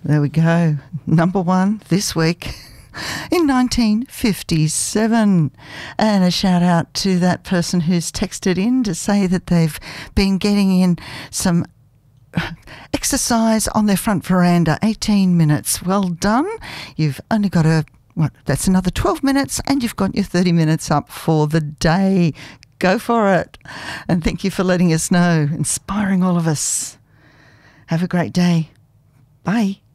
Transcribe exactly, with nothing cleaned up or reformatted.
There we go. Number one this week in nineteen fifty-seven. And a shout out to that person who's texted in to say that they've been getting in some exercise on their front veranda. eighteen minutes. Well done. You've only got a, what, that's another twelve minutes, and you've got your thirty minutes up for the day. Go for it. And thank you for letting us know, inspiring all of us. Have a great day. Bye.